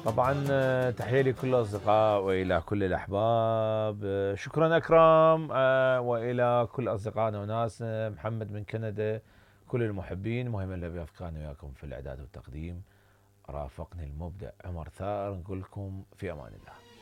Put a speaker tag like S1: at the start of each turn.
S1: طبعا تحية لكل الأصدقاء وإلى كل الأحباب. شكرا أكرم، وإلى كل أصدقائنا وناسنا. محمد من كندا، كل المحبين. مهم اللي كان وياكم في الإعداد والتقديم. رافقني المبدع عمر ثائر، نقول لكم في أمان الله.